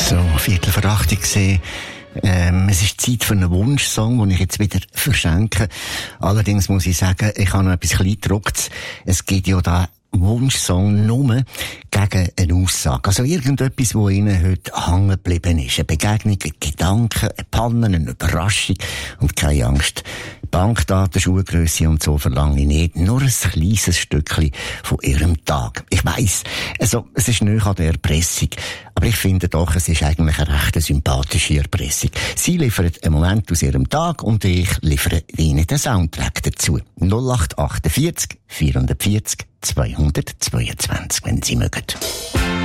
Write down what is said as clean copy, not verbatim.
So, 7:45 gesehen. Es ist Zeit für einen Wunschsong, den ich jetzt wieder verschenke. Allerdings muss ich sagen, ich habe noch etwas klein gedruckt. Es geht ja da Wunschsong nur gegen eine Aussage. Also irgendetwas, wo Ihnen heute hängen geblieben ist. Eine Begegnung, ein Gedanke, eine Panne, eine Überraschung. Und keine Angst. Bankdaten, Schuhgrösse und so verlange ich nicht. Nur ein kleines Stückchen von Ihrem Tag. Ich weiss, also, es ist nicht an der Erpressung. Aber ich finde doch, es ist eigentlich eine recht sympathische Erpressung. Sie liefern einen Moment aus Ihrem Tag und ich liefere Ihnen den Soundtrack dazu. 0848 440 222, wenn Sie mögen.